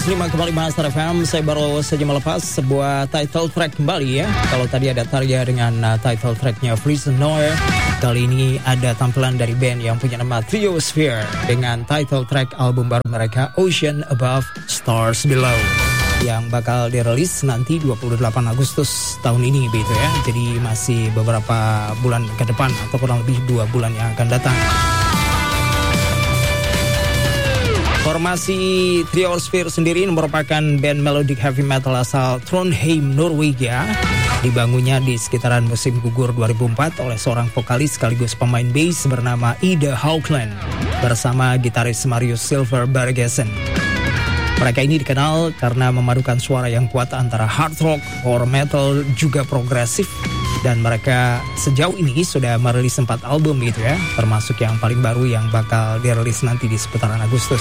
kembali Master FM. Saya baru saja melepas sebuah title track kembali ya. Kalau tadi ada Tarja dengan title tracknya Prisoner, kali ini ada tampilan dari band yang punya nama Triosphere dengan title track album baru mereka Ocean Above, Stars Below, yang bakal dirilis nanti 28 Agustus tahun ini begitu ya. Jadi masih beberapa bulan ke depan atau kurang lebih 2 bulan yang akan datang. Formasi Triosphere sendiri merupakan band melodic heavy metal asal Trondheim, Norwegia. Dibangunnya di sekitaran musim gugur 2004 oleh seorang vokalis sekaligus pemain bass bernama Ida Haukeland bersama gitaris Marius Silver Bergesen. Mereka ini dikenal karena memadukan suara yang kuat antara hard rock, power metal, juga progresif. Dan mereka sejauh ini sudah merilis 4 album gitu ya, termasuk yang paling baru yang bakal dirilis nanti di seputaran Agustus.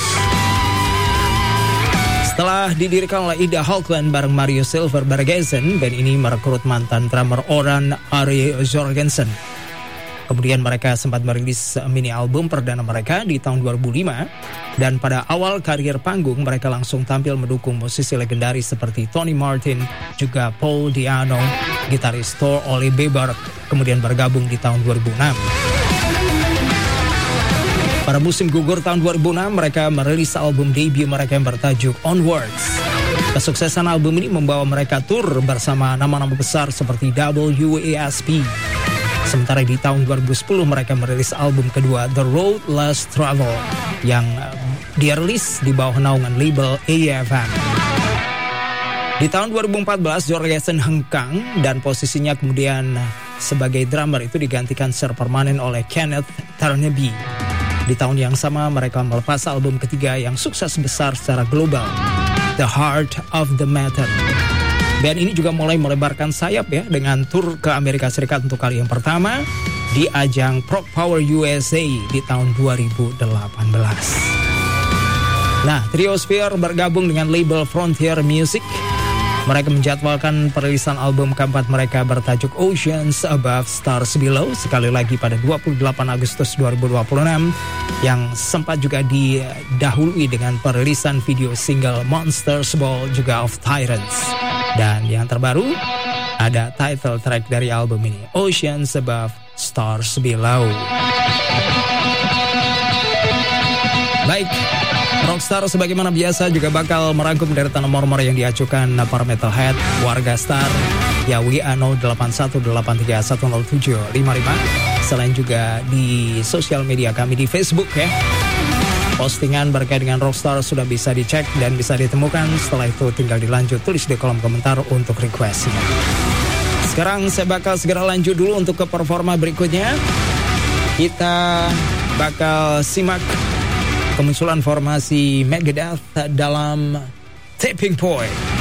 Setelah didirikan oleh Ida Haukeland bareng Marius Silver Bergesen, band ini merekrut mantan drummer Oran Ari Jorgensen. Kemudian mereka sempat merilis mini album perdana mereka di tahun 2005. Dan pada awal karir panggung mereka langsung tampil mendukung musisi legendaris seperti Tony Martin, juga Paul Diano, gitaris Thor Ole Bebert, kemudian bergabung di tahun 2006. Pada musim gugur tahun 2006 mereka merilis album debut mereka yang bertajuk Onwards. Kesuksesan album ini membawa mereka tur bersama nama-nama besar seperti WASP. Sementara di tahun 2010 mereka merilis album kedua The Road Less Travel yang dirilis di bawah naungan label AFM. Di tahun 2014 Jorgensen hengkang dan posisinya kemudian sebagai drummer itu digantikan secara permanen oleh Kenneth Tarneby. Di tahun yang sama mereka melepas album ketiga yang sukses besar secara global, The Heart of the Matter. Band ini juga mulai melebarkan sayap ya dengan tur ke Amerika Serikat untuk kali yang pertama di ajang Prog Power USA di tahun 2018. Nah, Triosphere bergabung dengan label Frontier Music. Mereka menjadwalkan perilisan album keempat mereka bertajuk Oceans Above, Stars Below sekali lagi pada 28 Agustus 2026 yang sempat juga didahului dengan perilisan video single Monsters Ball juga of Tyrants. Dan yang terbaru ada title track dari album ini, Oceans Above, Stars Below. Baik, Rockstar sebagaimana biasa juga bakal merangkum deretan nomor-nomor yang diajukan para metalhead, warga Star, ya WA 0818310755. Selain juga di sosial media kami di Facebook ya. Postingan berkait dengan Rockstar sudah bisa dicek dan bisa ditemukan. Setelah itu tinggal dilanjut tulis di kolom komentar untuk requestnya. Sekarang saya bakal segera lanjut dulu untuk ke performa berikutnya. Kita bakal simak kemunculan formasi Megadeth dalam Tipping Point.